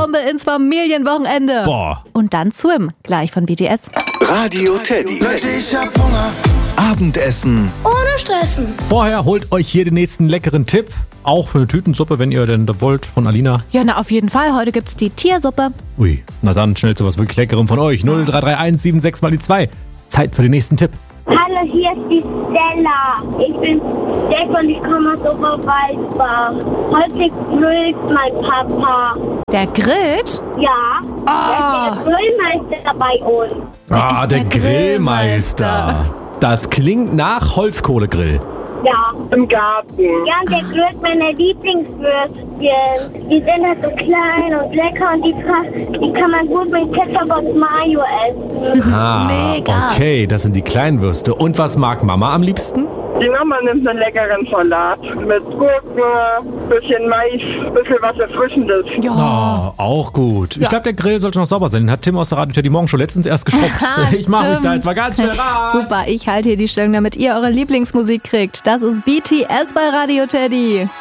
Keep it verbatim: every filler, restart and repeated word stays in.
Zeitbombe ins Familienwochenende. Boah. Und dann Swim, gleich von B T S. Radio Teddy. Leute, ich hab Hunger. Abendessen. Ohne Stressen. Vorher holt euch hier den nächsten leckeren Tipp. Auch für eine Tütensuppe, wenn ihr denn wollt, von Alina. Ja, na auf jeden Fall. Heute gibt's die Tiersuppe. Ui, na dann schnell zu was wirklich Leckerem von euch. null drei drei eins sieben sechs mal die zwei. Zeit für den nächsten Tipp. Hallo, hier ist die Stella. Ich bin sechs und ich komme aus Oberwaldsbach. Heute grillt mein Papa. Der grillt? Ja, Ah. der Grillmeister bei uns. Ah, ist der, der Grillmeister. Grillmeister. Das klingt nach Holzkohlegrill. Ja, Im Garten. ja, und der grillt meine Lieblingswürstchen. Die sind halt so klein und lecker und die, fra- die kann man gut mit Ketchup und Mayo essen. Ah, Mega. okay, das sind die Kleinwürste. Und was mag Mama am liebsten? Die Mama nimmt einen leckeren Salat mit Gurken, bisschen Mais, bisschen was Erfrischendes. Ja. Oh, auch gut. Ich glaube, der Grill sollte noch sauber sein. Den hat Tim aus der Radio Teddy Morgen schon letztens erst geschrubbt. Aha, Ich mache mich stimmt. da jetzt mal ganz schnell ran. Super, ich halte hier die Stellung, damit ihr eure Lieblingsmusik kriegt. Das ist B T S bei Radio Teddy.